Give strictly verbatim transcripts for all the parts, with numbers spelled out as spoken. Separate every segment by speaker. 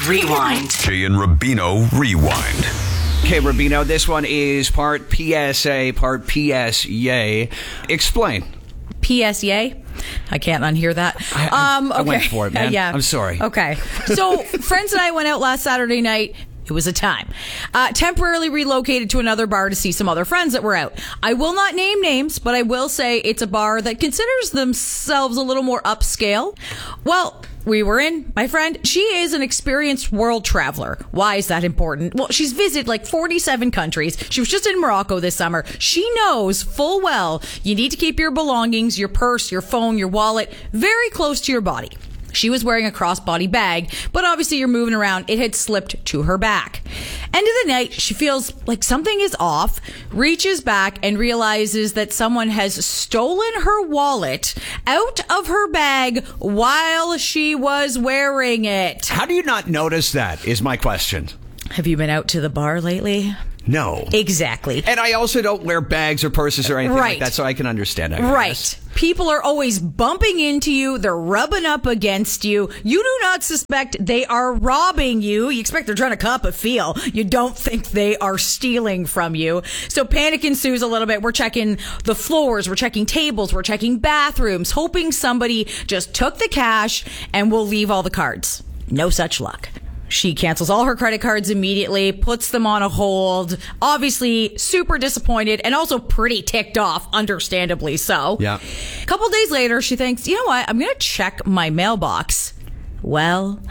Speaker 1: Rewind.
Speaker 2: Jay and Rubino Rewind.
Speaker 3: Okay, Rubino, this one is part P S A, part P S Yay. Explain.
Speaker 4: P S Yay? I can't unhear that.
Speaker 3: I, I,
Speaker 4: um, okay.
Speaker 3: I went for it, man.
Speaker 4: Uh, yeah.
Speaker 3: I'm sorry.
Speaker 4: Okay. So, friends and I went out last Saturday night. It was a time. Uh, temporarily relocated to another bar to see some other friends that were out. I will not name names, but I will say it's a bar that considers themselves a little more upscale. Well, we were in. My friend, she is an experienced world traveler. Why is that important? Well, she's visited like forty-seven countries. She was just in Morocco this summer. She knows full well you need to keep your belongings, your purse, your phone, your wallet very close to your body. She was wearing a crossbody bag, but obviously you're moving around. It had slipped to her back. End of the night, she feels like something is off, reaches back and realizes that someone has stolen her wallet out of her bag while she was wearing it.
Speaker 3: How do you not notice that, is my question.
Speaker 4: Have you been out to the bar lately?
Speaker 3: No.
Speaker 4: Exactly.
Speaker 3: And I also don't wear bags or purses or anything
Speaker 4: right.
Speaker 3: like that, so I can understand that.
Speaker 4: Right. People are always bumping into you. They're rubbing up against you. You do not suspect they are robbing you. You expect they're trying to cop a feel. You don't think they are stealing from you. So panic ensues a little bit. We're checking the floors. We're checking tables. We're checking bathrooms, hoping somebody just took the cash and will leave all the cards. No such luck. She cancels all her credit cards immediately, puts them on a hold, obviously super disappointed and also pretty ticked off, understandably so.
Speaker 3: Yeah.
Speaker 4: A couple days later, she thinks, you know what, I'm going to check my mailbox. Well,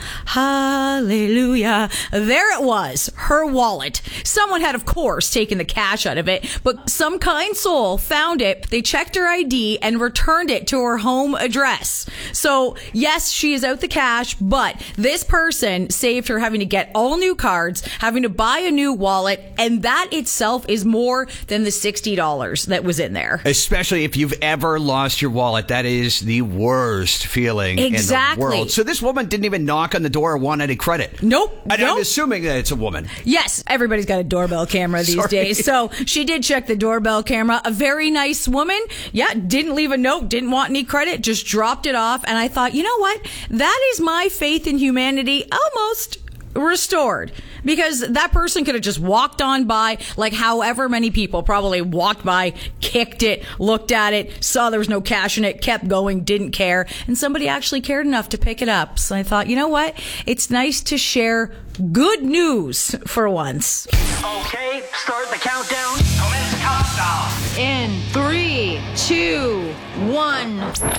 Speaker 4: hallelujah. There it was, her wallet. Someone had, of course, taken the cash out of it, but some kind soul found it. They checked her I D and returned it to her home address. So, yes, she is out the cash, but this person saved her having to get all new cards, having to buy a new wallet, and that itself is more than the sixty dollars that was in there.
Speaker 3: Especially if you've ever lost your wallet. That is the worst feeling
Speaker 4: exactly.
Speaker 3: in the world. So this woman didn't even knock on the door or want any credit.
Speaker 4: Nope.
Speaker 3: And
Speaker 4: nope.
Speaker 3: I'm assuming that it's a woman.
Speaker 4: Yes, everybody's got a doorbell camera these
Speaker 3: Sorry.
Speaker 4: days. So she did check the doorbell camera. A very nice woman. Yeah, didn't leave a note, didn't want any credit, just dropped it off. And I thought, you know what? That is my faith in humanity almost restored, because that person could have just walked on by, like however many people probably walked by, kicked it, looked at it, saw there was no cash in it, kept going, didn't care, and somebody actually cared enough to pick it up. So I thought, you know what? It's nice to share good news for once.
Speaker 5: Okay, start the countdown. Commence countdown.
Speaker 6: In three, two, one.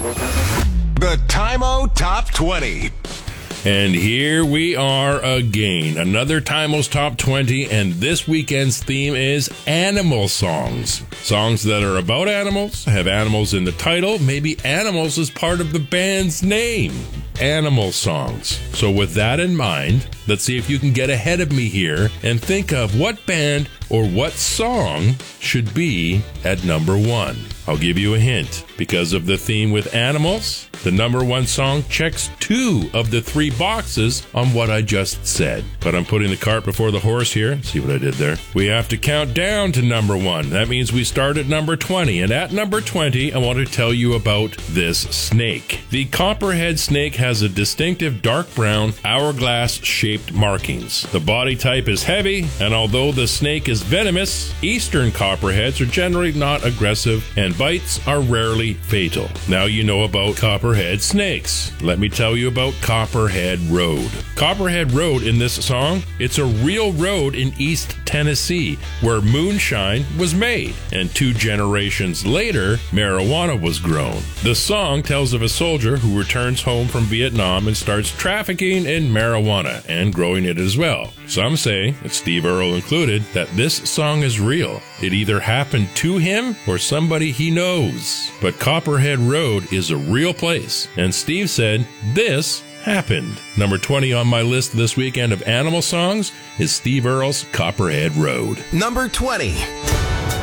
Speaker 2: The Time-O Top twenty.
Speaker 7: And here we are again. Another Time-O's Top twenty, and this weekend's theme is animal songs. Songs that are about animals, have animals in the title, maybe animals as part of the band's name. Animal songs. So with that in mind, let's see if you can get ahead of me here and think of what band or what song should be at number one. I'll give you a hint. Because of the theme with animals, the number one song checks two of the three boxes on what I just said. But I'm putting the cart before the horse here. See what I did there? We have to count down to number one. That means we start at number twenty. And at number twenty, I want to tell you about this snake. The copperhead snake has a distinctive dark brown, hourglass-shaped markings. The body type is heavy, and although the snake is venomous, eastern copperheads are generally not aggressive, and bites are rarely fatal. Now you know about copperhead snakes. Let me tell you about Copperhead Road. Copperhead Road in this song, it's a real road in East Tennessee where moonshine was made, and two generations later, marijuana was grown. The song tells of a soldier who returns home from Vietnam and starts trafficking in marijuana and growing it as well. Some say, and Steve Earle included, that this song is real. It either happened to him or somebody he knows. But Copperhead Road is a real place, and Steve said this happened. Number twenty on my list this weekend of animal songs is Steve Earle's Copperhead Road.
Speaker 2: Number twenty.